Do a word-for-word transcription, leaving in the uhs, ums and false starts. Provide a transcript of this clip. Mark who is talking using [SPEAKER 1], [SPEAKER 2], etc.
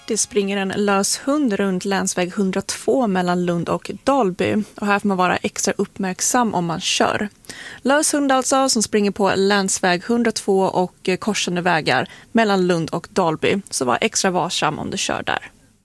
[SPEAKER 1] trettio springer en lös hund runt länsväg hundratvå mellan Lund och Dalby. Och här får man vara extra uppmärksam om man kör. Lös hund alltså som springer på länsväg hundratvå och korsande vägar mellan Lund och Dalby. Så var extra varsam om du kör där.